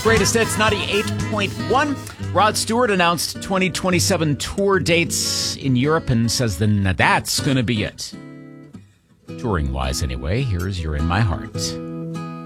Greatest Hits 98.1. Rod Stewart announced 2027 tour dates in Europe and says then that's going to be it. Touring-wise anyway, here's You're in My Heart.